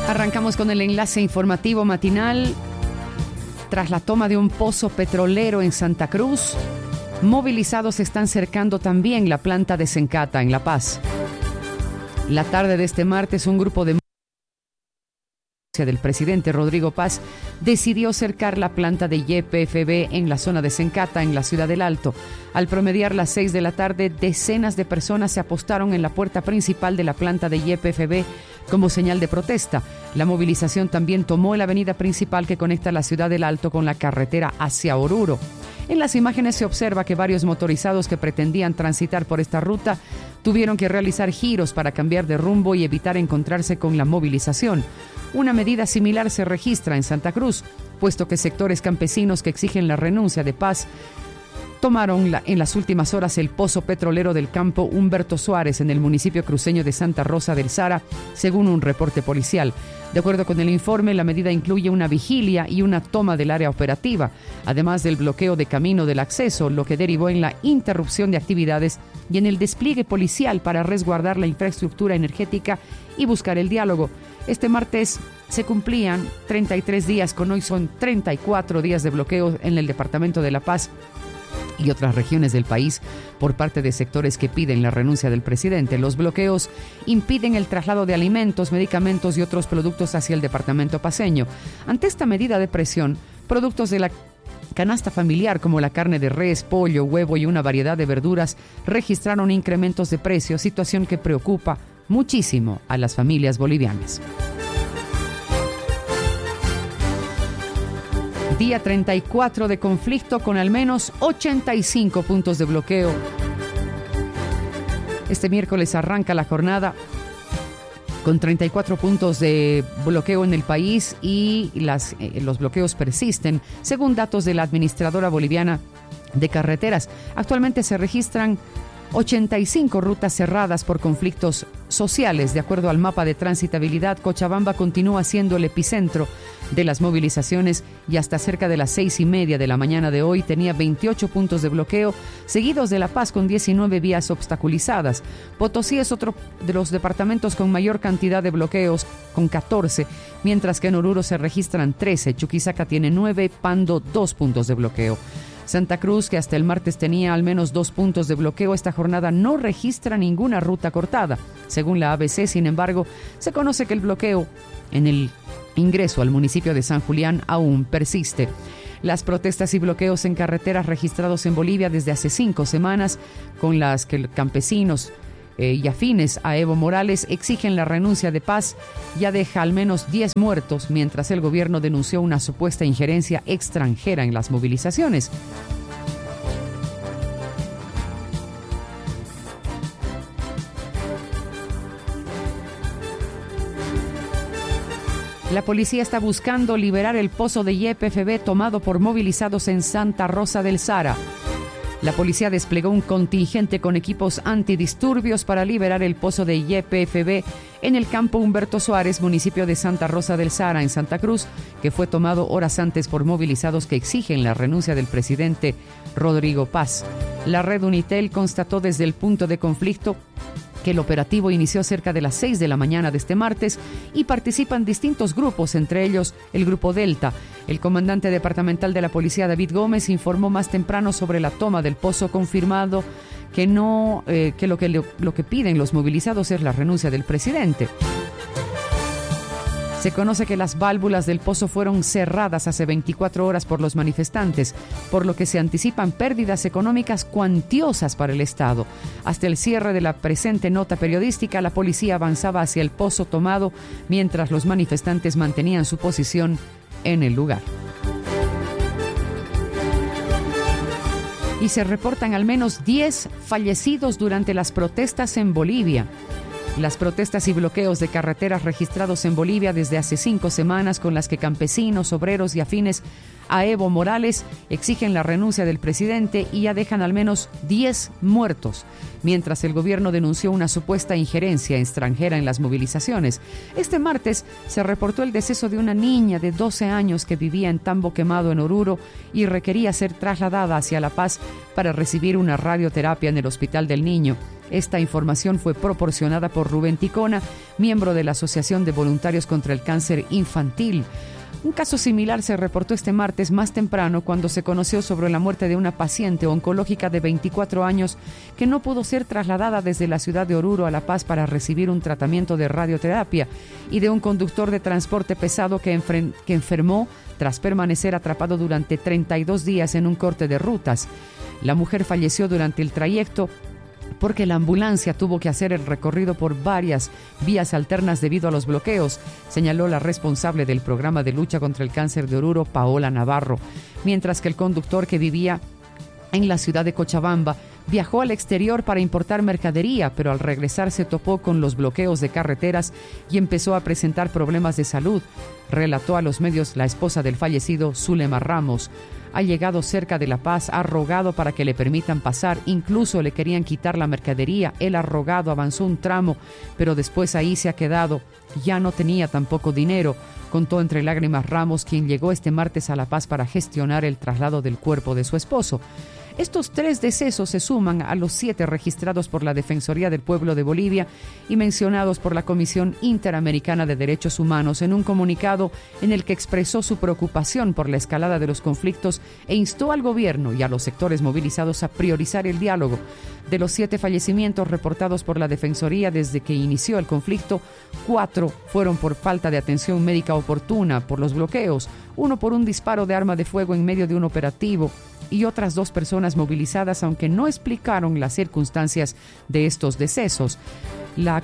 Arrancamos con el enlace informativo matinal. Tras la toma de un pozo petrolero en Santa Cruz, movilizados están cercando también la planta de Sencata en La Paz. La tarde de este martes, un grupo de del presidente Rodrigo Paz decidió cercar la planta de YPFB en la zona de Sencata, en la ciudad del Alto. Al promediar las 6 de la tarde, decenas de personas se apostaron en la puerta principal de la planta de YPFB como señal de protesta. La movilización también tomó la avenida principal que conecta la ciudad del Alto con la carretera hacia Oruro. En las imágenes se observa que varios motorizados que pretendían transitar por esta ruta tuvieron que realizar giros para cambiar de rumbo y evitar encontrarse con la movilización. Una medida similar se registra en Santa Cruz, puesto que sectores campesinos que exigen la renuncia de Paz tomaron en las últimas horas el pozo petrolero del campo Humberto Suárez en el municipio cruceño de Santa Rosa del Sara, según un reporte policial. De acuerdo con el informe, la medida incluye una vigilia y una toma del área operativa, además del bloqueo de camino del acceso, lo que derivó en la interrupción de actividades y en el despliegue policial para resguardar la infraestructura energética y buscar el diálogo. Este martes se cumplían 33 días, con hoy son 34 días de bloqueo en el departamento de La Paz y otras regiones del país por parte de sectores que piden la renuncia del presidente. Los bloqueos impiden el traslado de alimentos, medicamentos y otros productos hacia el departamento paceño. Ante esta medida de presión, productos de la canasta familiar como la carne de res, pollo, huevo y una variedad de verduras registraron incrementos de precios, situación que preocupa muchísimo a las familias bolivianas. Día 34 de conflicto con al menos 85 puntos de bloqueo. Este miércoles arranca la jornada con 34 puntos de bloqueo en el país y los bloqueos persisten, según datos de la Administradora Boliviana de Carreteras. Actualmente se registran 85 rutas cerradas por conflictos sociales. De acuerdo al mapa de transitabilidad, Cochabamba continúa siendo el epicentro de las movilizaciones y hasta cerca de las 6:30 de la mañana de hoy tenía 28 puntos de bloqueo, seguidos de La Paz con 19 vías obstaculizadas. Potosí es otro de los departamentos con mayor cantidad de bloqueos, con 14, mientras que en Oruro se registran 13, Chuquisaca tiene 9, Pando 2 puntos de bloqueo. Santa Cruz, que hasta el martes tenía al menos 2 puntos de bloqueo, esta jornada no registra ninguna ruta cortada. Según la ABC, sin embargo, se conoce que el bloqueo en el ingreso al municipio de San Julián aún persiste. Las protestas y bloqueos en carreteras registrados en Bolivia desde hace 5 semanas, con las que campesinos y afines a Evo Morales exigen la renuncia de Paz, ya deja al menos 10 muertos, mientras el gobierno denunció una supuesta injerencia extranjera en las movilizaciones. La policía está buscando liberar el pozo de YPFB tomado por movilizados en Santa Rosa del Sara. La policía desplegó un contingente con equipos antidisturbios para liberar el pozo de YPFB en el campo Humberto Suárez, municipio de Santa Rosa del Sara, en Santa Cruz, que fue tomado horas antes por movilizados que exigen la renuncia del presidente Rodrigo Paz. La red Unitel constató desde el punto de conflicto que el operativo inició cerca de las 6 de la mañana de este martes y participan distintos grupos, entre ellos el Grupo Delta. El comandante departamental de la policía, David Gómez, informó más temprano sobre la toma del pozo, confirmado que lo que piden los movilizados es la renuncia del presidente. Se conoce que las válvulas del pozo fueron cerradas hace 24 horas por los manifestantes, por lo que se anticipan pérdidas económicas cuantiosas para el Estado. Hasta el cierre de la presente nota periodística, la policía avanzaba hacia el pozo tomado, mientras los manifestantes mantenían su posición en el lugar. Y se reportan al menos 10 fallecidos durante las protestas en Bolivia. Las protestas y bloqueos de carreteras registrados en Bolivia desde hace 5 semanas, con las que campesinos, obreros y afines a Evo Morales exigen la renuncia del presidente y ya dejan al menos 10 muertos, mientras el gobierno denunció una supuesta injerencia extranjera en las movilizaciones. Este martes se reportó el deceso de una niña de 12 años que vivía en Tambo Quemado, en Oruro, y requería ser trasladada hacia La Paz para recibir una radioterapia en el Hospital del Niño. Esta información fue proporcionada por Rubén Ticona, miembro de la Asociación de Voluntarios contra el Cáncer Infantil. Un caso similar se reportó este martes más temprano cuando se conoció sobre la muerte de una paciente oncológica de 24 años que no pudo ser trasladada desde la ciudad de Oruro a La Paz para recibir un tratamiento de radioterapia, y de un conductor de transporte pesado que enfermó tras permanecer atrapado durante 32 días en un corte de rutas. La mujer falleció durante el trayecto porque la ambulancia tuvo que hacer el recorrido por varias vías alternas debido a los bloqueos, señaló la responsable del programa de lucha contra el cáncer de Oruro, Paola Navarro, mientras que el conductor, que vivía en la ciudad de Cochabamba, viajó al exterior para importar mercadería, pero al regresar se topó con los bloqueos de carreteras y empezó a presentar problemas de salud, relató a los medios la esposa del fallecido, Zulema Ramos. Ha llegado cerca de La Paz, ha rogado para que le permitan pasar, incluso le querían quitar la mercadería, él ha rogado, avanzó un tramo, pero después ahí se ha quedado, ya no tenía tampoco dinero, contó entre lágrimas Ramos, quien llegó este martes a La Paz para gestionar el traslado del cuerpo de su esposo. Estos 3 decesos se suman a los 7 registrados por la Defensoría del Pueblo de Bolivia y mencionados por la Comisión Interamericana de Derechos Humanos en un comunicado en el que expresó su preocupación por la escalada de los conflictos e instó al gobierno y a los sectores movilizados a priorizar el diálogo. De los 7 fallecimientos reportados por la Defensoría desde que inició el conflicto, 4 fueron por falta de atención médica oportuna, por los bloqueos, 1 por un disparo de arma de fuego en medio de un operativo, y otras 2 personas movilizadas, aunque no explicaron las circunstancias de estos decesos. La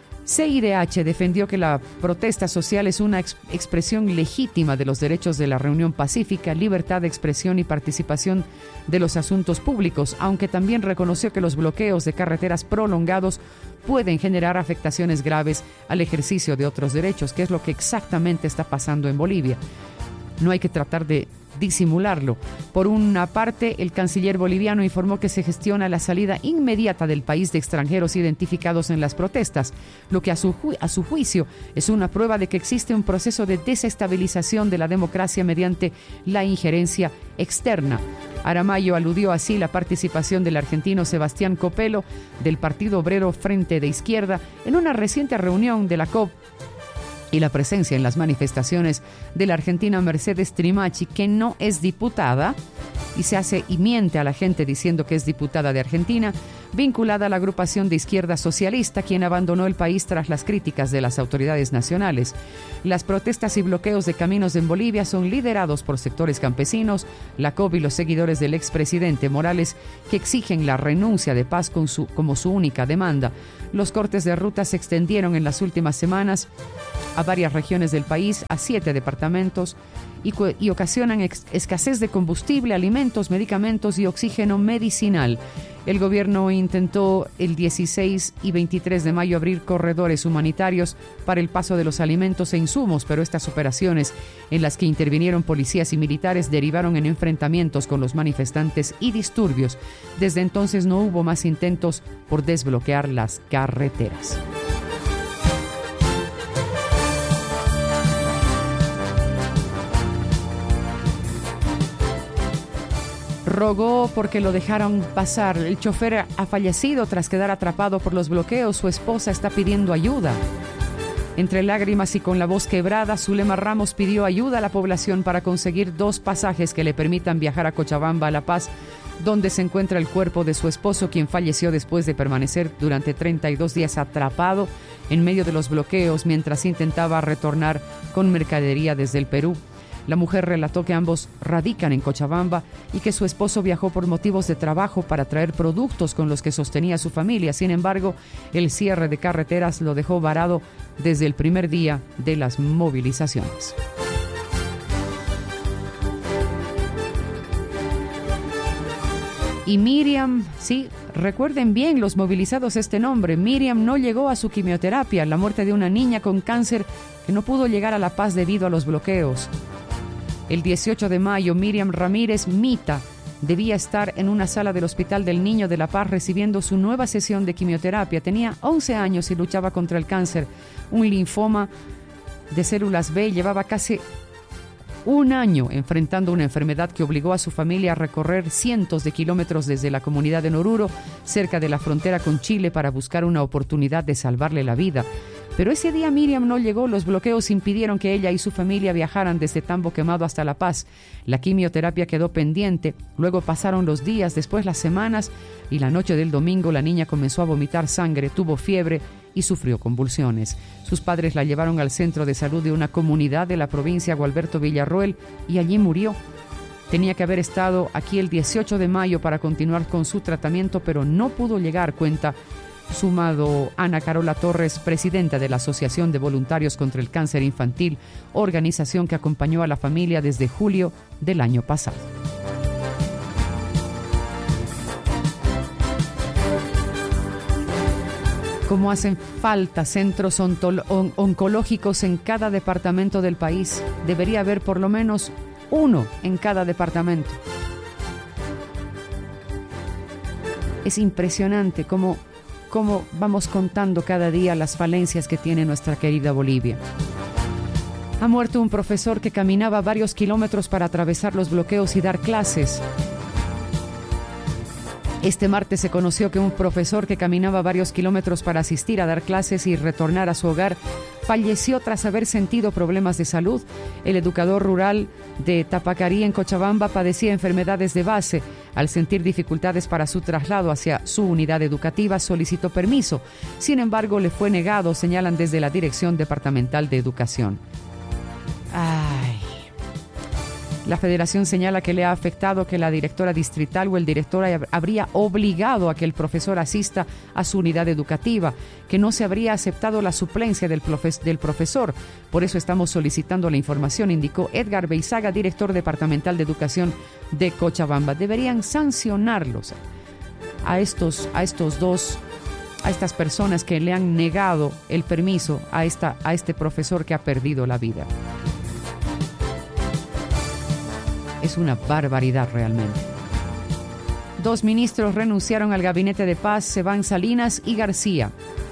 CIDH defendió que la protesta social es una expresión legítima de los derechos de la reunión pacífica, libertad de expresión y participación de los asuntos públicos, aunque también reconoció que los bloqueos de carreteras prolongados pueden generar afectaciones graves al ejercicio de otros derechos, que es lo que exactamente está pasando en Bolivia. No hay que tratar de disimularlo. Por una parte, el canciller boliviano informó que se gestiona la salida inmediata del país de extranjeros identificados en las protestas, lo que a su juicio es una prueba de que existe un proceso de desestabilización de la democracia mediante la injerencia externa. Aramayo aludió así la participación del argentino Sebastián Copelo del Partido Obrero Frente de Izquierda en una reciente reunión de la COP y la presencia en las manifestaciones de la argentina Mercedes Trimachi, que no es diputada y miente a la gente diciendo que es diputada de Argentina, vinculada a la agrupación de izquierda socialista, quien abandonó el país tras las críticas de las autoridades nacionales. Las protestas y bloqueos de caminos en Bolivia son liderados por sectores campesinos, la COP y los seguidores del expresidente Morales, que exigen la renuncia de Paz como su única demanda. Los cortes de ruta se extendieron en las últimas semanas a varias regiones del país, a 7 departamentos, y ocasionan escasez de combustible, alimentos, medicamentos y oxígeno medicinal. El gobierno intentó el 16 y 23 de mayo abrir corredores humanitarios para el paso de los alimentos e insumos, pero estas operaciones, en las que intervinieron policías y militares, derivaron en enfrentamientos con los manifestantes y disturbios. Desde entonces no hubo más intentos por desbloquear las carreteras. Rogó porque lo dejaron pasar. El chofer ha fallecido tras quedar atrapado por los bloqueos. Su esposa está pidiendo ayuda. Entre lágrimas y con la voz quebrada, Zulema Ramos pidió ayuda a la población para conseguir 2 pasajes que le permitan viajar a Cochabamba, a La Paz, donde se encuentra el cuerpo de su esposo, quien falleció después de permanecer durante 32 días atrapado en medio de los bloqueos mientras intentaba retornar con mercadería desde el Perú. La mujer relató que ambos radican en Cochabamba y que su esposo viajó por motivos de trabajo para traer productos con los que sostenía a su familia. Sin embargo, el cierre de carreteras lo dejó varado desde el primer día de las movilizaciones. Y Miriam, sí, recuerden bien los movilizados este nombre. Miriam no llegó a su quimioterapia, la muerte de una niña con cáncer que no pudo llegar a La Paz debido a los bloqueos. El 18 de mayo, Miriam Ramírez Mita debía estar en una sala del Hospital del Niño de La Paz recibiendo su nueva sesión de quimioterapia. Tenía 11 años y luchaba contra el cáncer, un linfoma de células B. Llevaba casi un año enfrentando una enfermedad que obligó a su familia a recorrer cientos de kilómetros desde la comunidad de Oruro, cerca de la frontera con Chile, para buscar una oportunidad de salvarle la vida. Pero ese día Miriam no llegó. Los bloqueos impidieron que ella y su familia viajaran desde Tambo Quemado hasta La Paz. La quimioterapia quedó pendiente. Luego pasaron los días, después las semanas, y la noche del domingo la niña comenzó a vomitar sangre, tuvo fiebre y sufrió convulsiones. Sus padres la llevaron al centro de salud de una comunidad de la provincia, Gualberto Villarroel, y allí murió. Tenía que haber estado aquí el 18 de mayo para continuar con su tratamiento, pero no pudo llegar, cuenta sumado Ana Carola Torres, presidenta de la Asociación de Voluntarios contra el Cáncer Infantil, organización que acompañó a la familia desde julio del año pasado. Como hacen falta centros oncológicos en cada departamento del país, debería haber por lo menos uno en cada departamento. Es impresionante cómo vamos contando cada día las falencias que tiene nuestra querida Bolivia. Ha muerto un profesor que caminaba varios kilómetros para atravesar los bloqueos y dar clases. Este martes se conoció que un profesor que caminaba varios kilómetros para asistir a dar clases y retornar a su hogar falleció tras haber sentido problemas de salud. El educador rural de Tapacarí, en Cochabamba, padecía enfermedades de base. Al sentir dificultades para su traslado hacia su unidad educativa, solicitó permiso. Sin embargo, le fue negado, señalan desde la Dirección Departamental de Educación. La federación señala que le ha afectado que la directora distrital o el director habría obligado a que el profesor asista a su unidad educativa, que no se habría aceptado la suplencia del profesor. Por eso estamos solicitando la información, indicó Edgar Beizaga, director departamental de educación de Cochabamba. Deberían sancionarlos a estas personas que le han negado el permiso a este profesor que ha perdido la vida. Es una barbaridad realmente. 2 ministros renunciaron al gabinete de paz, se van Salinas y García.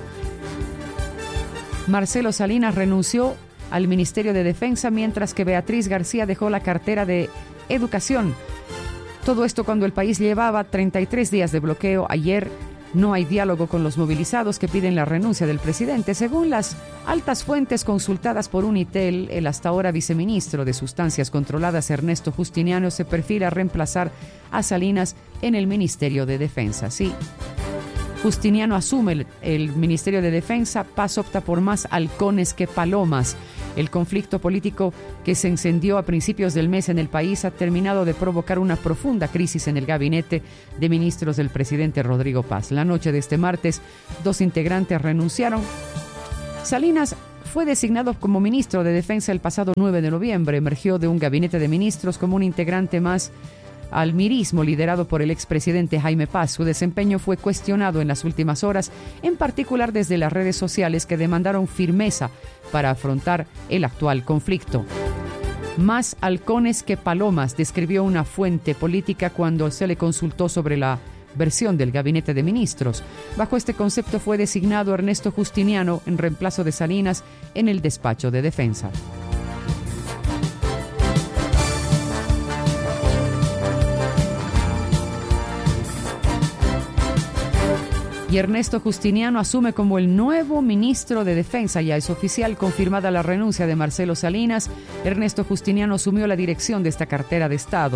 Marcelo Salinas renunció al Ministerio de Defensa, mientras que Beatriz García dejó la cartera de Educación. Todo esto cuando el país llevaba 33 días de bloqueo. Ayer no hay diálogo con los movilizados que piden la renuncia del presidente. Según las altas fuentes consultadas por Unitel, el hasta ahora viceministro de Sustancias Controladas, Ernesto Justiniano, se perfila a reemplazar a Salinas en el Ministerio de Defensa. Sí, Justiniano asume el Ministerio de Defensa. Paz opta por más halcones que palomas. El conflicto político que se encendió a principios del mes en el país ha terminado de provocar una profunda crisis en el gabinete de ministros del presidente Rodrigo Paz. La noche de este martes, 2 integrantes renunciaron. Salinas fue designado como ministro de Defensa el pasado 9 de noviembre. Emergió de un gabinete de ministros como un integrante más al mirismo liderado por el expresidente Jaime Paz. Su desempeño fue cuestionado en las últimas horas, en particular desde las redes sociales, que demandaron firmeza para afrontar el actual conflicto. Más halcones que palomas, describió una fuente política cuando se le consultó sobre la versión del gabinete de ministros. Bajo este concepto fue designado Ernesto Justiniano en reemplazo de Salinas en el despacho de defensa. Y Ernesto Justiniano asume como el nuevo ministro de Defensa. Ya es oficial, confirmada la renuncia de Marcelo Salinas. Ernesto Justiniano asumió la dirección de esta cartera de Estado.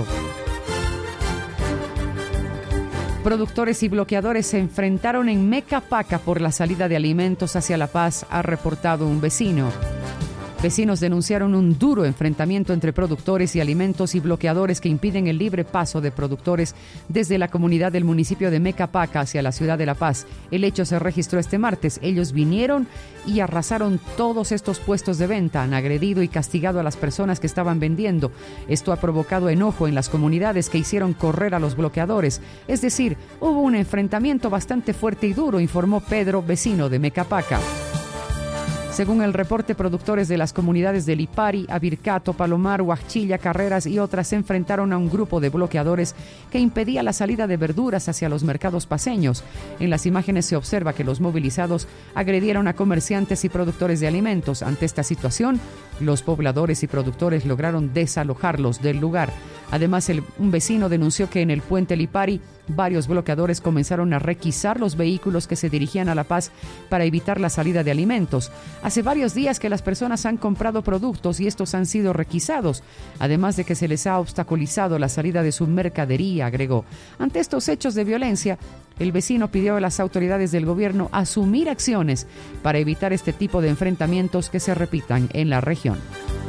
Productores y bloqueadores se enfrentaron en Mecapaca por la salida de alimentos hacia La Paz, ha reportado un vecino. Vecinos denunciaron un duro enfrentamiento entre productores y alimentos y bloqueadores que impiden el libre paso de productores desde la comunidad del municipio de Mecapaca hacia la ciudad de La Paz. El hecho se registró este martes. Ellos vinieron y arrasaron todos estos puestos de venta, han agredido y castigado a las personas que estaban vendiendo. Esto ha provocado enojo en las comunidades que hicieron correr a los bloqueadores. Es decir, hubo un enfrentamiento bastante fuerte y duro, informó Pedro, vecino de Mecapaca. Según el reporte, productores de las comunidades de Lipari, Abircato, Palomar, Huachilla, Carreras y otras se enfrentaron a un grupo de bloqueadores que impedía la salida de verduras hacia los mercados paceños. En las imágenes se observa que los movilizados agredieron a comerciantes y productores de alimentos. Ante esta situación, los pobladores y productores lograron desalojarlos del lugar. Además, un vecino denunció que en el puente Lipari varios bloqueadores comenzaron a requisar los vehículos que se dirigían a La Paz para evitar la salida de alimentos. Hace varios días que las personas han comprado productos y estos han sido requisados, además de que se les ha obstaculizado la salida de su mercadería, agregó. Ante estos hechos de violencia, el vecino pidió a las autoridades del gobierno asumir acciones para evitar este tipo de enfrentamientos que se repitan en la región.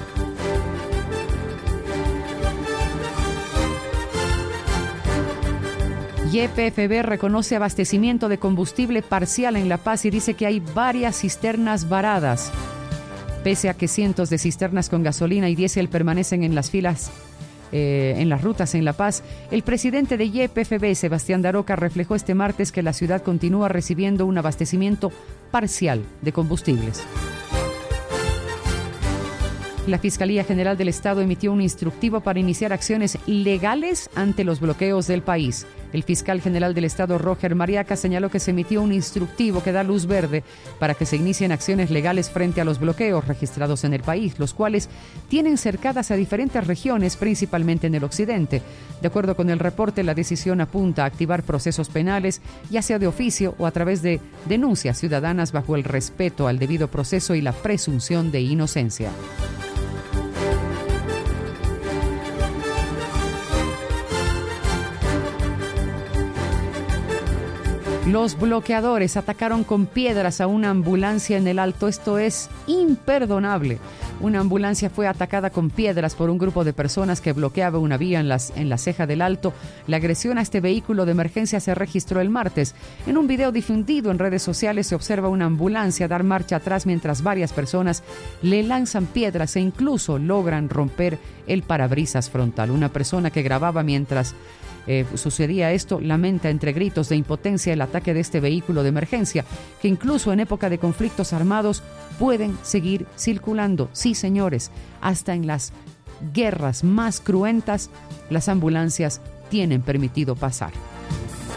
YPFB reconoce abastecimiento de combustible parcial en La Paz y dice que hay varias cisternas varadas. Pese a que cientos de cisternas con gasolina y diésel permanecen en las filas en las rutas en La Paz, el presidente de YPFB, Sebastián Daroca, reflejó este martes que la ciudad continúa recibiendo un abastecimiento parcial de combustibles. La Fiscalía General del Estado emitió un instructivo para iniciar acciones legales ante los bloqueos del país. El fiscal general del Estado, Roger Mariaca, señaló que se emitió un instructivo que da luz verde para que se inicien acciones legales frente a los bloqueos registrados en el país, los cuales tienen cercadas a diferentes regiones, principalmente en el occidente. De acuerdo con el reporte, la decisión apunta a activar procesos penales, ya sea de oficio o a través de denuncias ciudadanas bajo el respeto al debido proceso y la presunción de inocencia. Los bloqueadores atacaron con piedras a una ambulancia en el Alto. Esto es imperdonable. Una ambulancia fue atacada con piedras por un grupo de personas que bloqueaba una vía en la ceja del Alto. La agresión a este vehículo de emergencia se registró el martes. En un video difundido en redes sociales se observa una ambulancia dar marcha atrás mientras varias personas le lanzan piedras e incluso logran romper el parabrisas frontal. Una persona que grababa mientras sucedía esto lamenta entre gritos de impotencia el ataque de este vehículo de emergencia, que incluso en época de conflictos armados pueden seguir circulando. Sí, señores, hasta en las guerras más cruentas, las ambulancias tienen permitido pasar.